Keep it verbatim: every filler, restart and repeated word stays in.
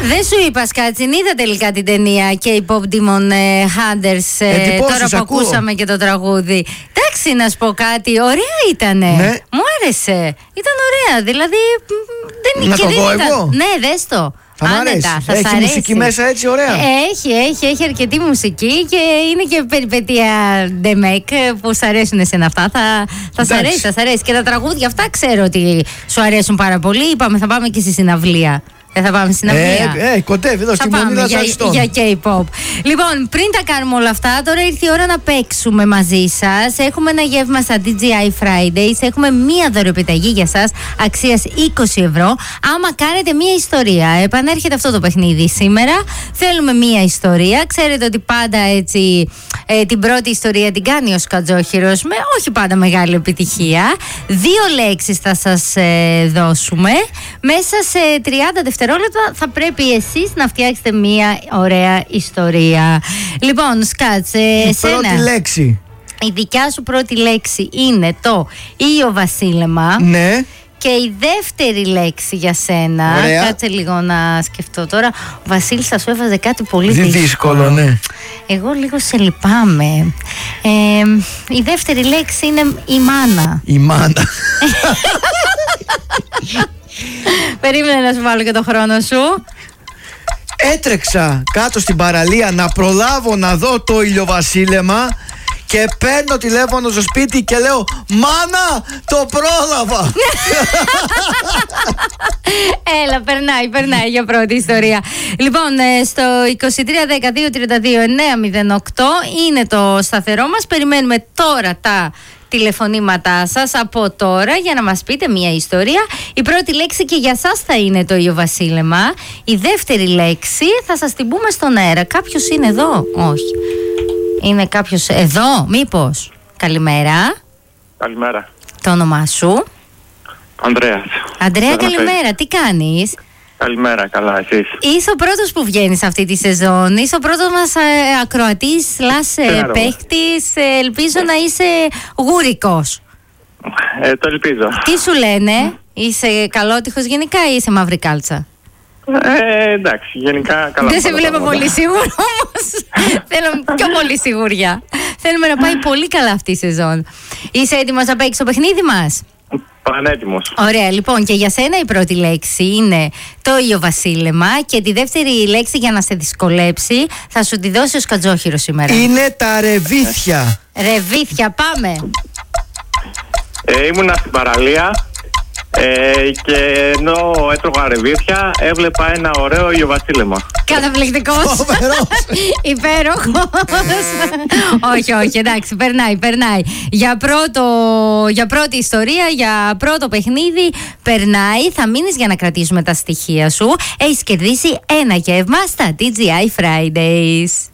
Δεν σου είπα, Σκάτσιν, είδα τελικά την ταινία K-pop Demon Hunters. ε, Τώρα που ακούω. Ακούσαμε και το τραγούδι. Εντάξει, να σου πω κάτι, ωραία ήτανε. Ναι. Μου άρεσε. Ήταν ωραία, δηλαδή δεν, να και το δεν δω ήταν... εγώ. Ναι, δες το. Θα μ' αρέσει. Θα έχει αρέσει. Μουσική μέσα έτσι ωραία. Έχει, έχει, έχει αρκετή μουσική και είναι και περιπέτεια ντεμεκ που σ' αρέσουν εσένα αυτά. Θα, θα σ' αρέσει, θα σ' αρέσει. Και τα τραγούδια αυτά ξέρω ότι σου αρέσουν πάρα πολύ. Είπαμε θα πάμε και στη συναυλία. Δεν θα πάμε στην αυλία. Ε, ε, κοντεύει εδώ στη Μονίδα για, για K-pop. Λοιπόν, πριν τα κάνουμε όλα αυτά, τώρα ήρθε η ώρα να παίξουμε μαζί σας. Έχουμε ένα γεύμα στα ντι τζέι άι Fridays. Έχουμε μία δωρεοπιταγή για σας αξίας είκοσι ευρώ. Άμα κάνετε μία ιστορία, επανέρχεται αυτό το παιχνίδι σήμερα. Θέλουμε μία ιστορία. Ξέρετε ότι πάντα έτσι ε, την πρώτη ιστορία την κάνει ο Σκατζόχυρος με όχι πάντα μεγάλη επιτυχία. Δύο λέξεις θα σας ε, δώσουμε. Μέσα σε τριάντα δευτερόλεπτα θα πρέπει εσείς να φτιάξετε μία ωραία ιστορία. Λοιπόν, Σκάτς, ε, η πρώτη λέξη. Η δικιά σου πρώτη λέξη είναι το Ιο Βασίλεμα. Ναι. Και η δεύτερη λέξη για σένα. Ωραία. Κάτσε λίγο να σκεφτώ τώρα. Ο Βασίλης θα σου έβαζε κάτι πολύ δύσκολο. Δύσκολο, ναι. Εγώ λίγο σε λυπάμαι. Ε, η δεύτερη λέξη είναι η μάνα. Η μάνα. Περίμενε να σου βάλω και το χρόνο σου. Έτρεξα κάτω στην παραλία να προλάβω να δω το ηλιοβασίλεμα και παίρνω τηλέφωνο στο σπίτι και λέω «Μάνα, το πρόλαβα!» Έλα, περνάει, περνάει για πρώτη ιστορία. Λοιπόν, στο είκοσι τρία δεκαδύο τριάντα δύο εννιά μηδέν οκτώ είναι το σταθερό μας. Περιμένουμε τώρα τα τηλεφωνήματά σας από τώρα για να μας πείτε μια ιστορία. Η πρώτη λέξη και για σας θα είναι το Ιωβασίλεμα. Η δεύτερη λέξη θα σας την πούμε στον αέρα. Κάποιος είναι εδώ? Όχι. Είναι κάποιος εδώ, μήπως? Καλημέρα. Καλημέρα. Το όνομά σου? Ανδρέας. Αντρέα, καλημέρα. Τι κάνεις? Καλημέρα, καλά, εσείς? Είσαι ο πρώτος που βγαίνεις αυτή τη σεζόν. Είσαι ο πρώτος μας ε, ακροατής, λας ε, παίχτης. Ε, ελπίζω να είσαι γούρικος. Ε, το ελπίζω. Τι σου λένε? Είσαι καλότυχος γενικά ή είσαι μαύρη κάλτσα? Ε, εντάξει, γενικά καλά. Δεν σε βλέπω πολύ σίγουρο όμως. Θέλω πιο πολύ σιγουριά. Θέλουμε να πάει πολύ καλά αυτή η σεζόν. Είσαι έτοιμος να παίξεις το παιχνίδι μας? Πανέτοιμος. Ωραία, λοιπόν, και για σένα η πρώτη λέξη είναι το Ιωβασίλεμα και τη δεύτερη λέξη για να σε δυσκολέψει θα σου τη δώσει ο Σκατζόχυρος σήμερα. Είναι τα ρεβίθια. Ρεβίθια, πάμε. Ε, ήμουνα στην παραλία ε, και ενώ έτρωγα ρεβίθια έβλεπα ένα ωραίο Ιωβασίλεμα. Καταπληκτικός. Υπέροχος. Όχι, όχι, εντάξει, περνάει, περνάει. Για, πρώτο, για πρώτη ιστορία, για πρώτο παιχνίδι, περνάει. Θα μείνεις για να κρατήσουμε τα στοιχεία σου. Έχεις κερδίσει ένα γεύμα στα ντι τζέι άι Fridays.